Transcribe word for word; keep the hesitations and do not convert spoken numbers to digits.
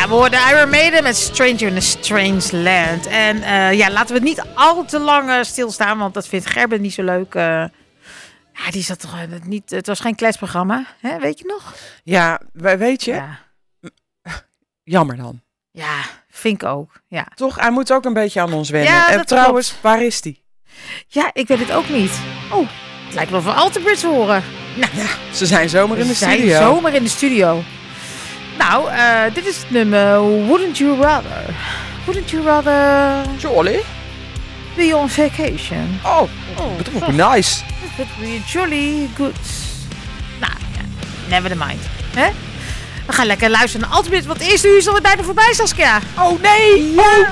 Ja, we hoorden Iron Maiden met Stranger in a Strange Land. En uh, ja, laten we het niet al te lang uh, stilstaan, want dat vindt Gerben niet zo leuk. Uh, ja, die zat toch uh, niet... Het was geen kletsprogramma, hè? Weet je nog? Ja, weet je... Ja. Jammer dan. Ja, vind ik ook. Ja. Toch, hij moet ook een beetje aan ons wennen. Ja, en trouwens, klopt. Waar is die? Ja, ik weet het ook niet. Oh, het lijkt wel of we Alterbridge horen. Nou ja, ze zijn zomaar in de ze studio. zijn zomaar in de studio. Nou, uh, dit is het nummer Wouldn't You Rather. Wouldn't You Rather... Jolly? Be on vacation. Oh, oh dat would be nice. That would be jolly good. Nou, ja, never mind. Hè? We gaan lekker luisteren naar Alterbridge, want het eerste uur is alweer bijna voorbij, Saskia. Oh nee! Ja. Oh